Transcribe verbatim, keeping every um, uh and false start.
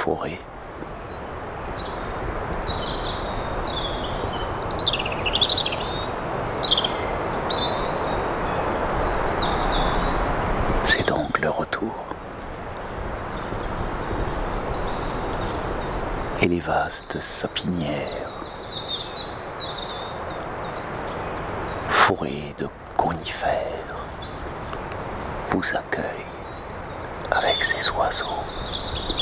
forêt. C'est donc le retour. Et les vastes sapinières, fourrées de conifères, vous accueillent avec ses oiseaux.